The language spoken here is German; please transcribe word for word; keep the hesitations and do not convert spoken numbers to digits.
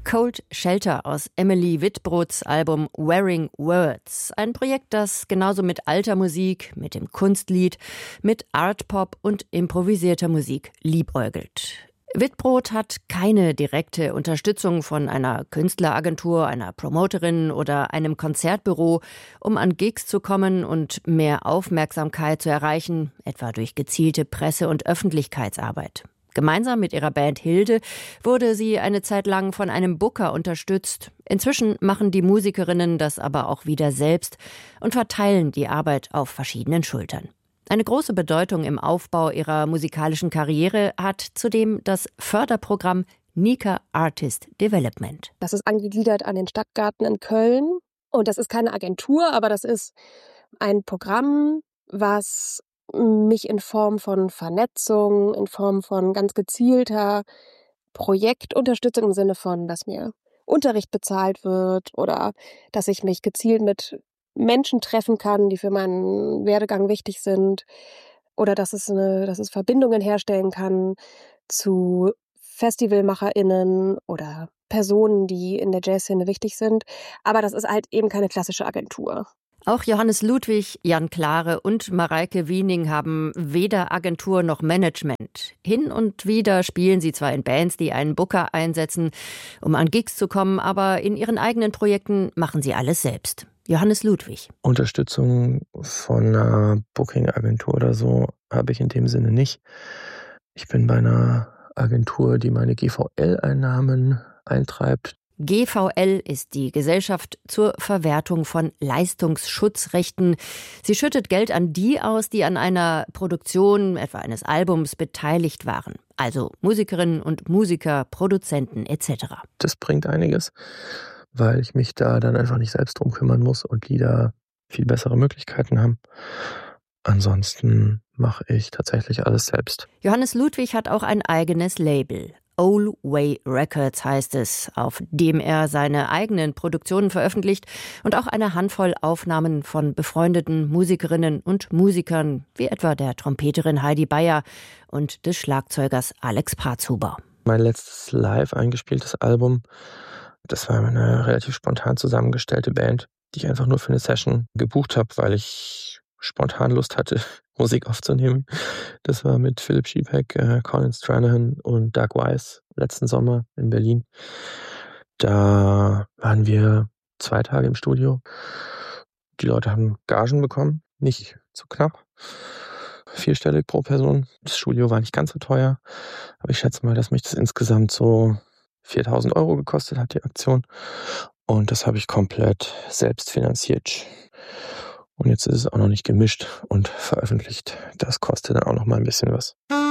Cold Shelter aus Emily Wittbrods Album Wearing Words. Ein Projekt, das genauso mit alter Musik, mit dem Kunstlied, mit Artpop und improvisierter Musik liebäugelt. Wittbrod hat keine direkte Unterstützung von einer Künstleragentur, einer Promoterin oder einem Konzertbüro, um an Gigs zu kommen und mehr Aufmerksamkeit zu erreichen, etwa durch gezielte Presse- und Öffentlichkeitsarbeit. Gemeinsam mit ihrer Band Hilde wurde sie eine Zeit lang von einem Booker unterstützt. Inzwischen machen die Musikerinnen das aber auch wieder selbst und verteilen die Arbeit auf verschiedenen Schultern. Eine große Bedeutung im Aufbau ihrer musikalischen Karriere hat zudem das Förderprogramm Nika Artist Development. Das ist angegliedert an den Stadtgarten in Köln. Und das ist keine Agentur, aber das ist ein Programm, was mich in Form von Vernetzung, in Form von ganz gezielter Projektunterstützung im Sinne von, dass mir Unterricht bezahlt wird oder dass ich mich gezielt mit Menschen treffen kann, die für meinen Werdegang wichtig sind oder dass es, eine, dass es Verbindungen herstellen kann zu FestivalmacherInnen oder Personen, die in der Jazzszene wichtig sind. Aber das ist halt eben keine klassische Agentur. Auch Johannes Ludwig, Jan Klare und Mareike Wiening haben weder Agentur noch Management. Hin und wieder spielen sie zwar in Bands, die einen Booker einsetzen, um an Gigs zu kommen, aber in ihren eigenen Projekten machen sie alles selbst. Johannes Ludwig. Unterstützung von einer Booking-Agentur oder so habe ich in dem Sinne nicht. Ich bin bei einer Agentur, die meine G V L-Einnahmen eintreibt. G V L ist die Gesellschaft zur Verwertung von Leistungsschutzrechten. Sie schüttet Geld an die aus, die an einer Produktion, etwa eines Albums, beteiligt waren. Also Musikerinnen und Musiker, Produzenten et cetera. Das bringt einiges, weil ich mich da dann einfach nicht selbst drum kümmern muss und Lieder viel bessere Möglichkeiten haben. Ansonsten mache ich tatsächlich alles selbst. Johannes Ludwig hat auch ein eigenes Label. Old Way Records heißt es, auf dem er seine eigenen Produktionen veröffentlicht und auch eine Handvoll Aufnahmen von befreundeten Musikerinnen und Musikern, wie etwa der Trompeterin Heidi Beyer und des Schlagzeugers Alex Parzhuber. Mein letztes live eingespieltes Album, das war eine relativ spontan zusammengestellte Band, die ich einfach nur für eine Session gebucht habe, weil ich spontan Lust hatte, Musik aufzunehmen. Das war mit Philipp Schiebeck, äh, Colin Stranahan und Doug Weiss letzten Sommer in Berlin. Da waren wir zwei Tage im Studio. Die Leute haben Gagen bekommen, nicht zu knapp. Vierstellig pro Person. Das Studio war nicht ganz so teuer, aber ich schätze mal, dass mich das insgesamt so viertausend Euro gekostet hat, die Aktion. Und das habe ich komplett selbst finanziert. Und jetzt ist es auch noch nicht gemischt und veröffentlicht. Das kostet dann auch noch mal ein bisschen was.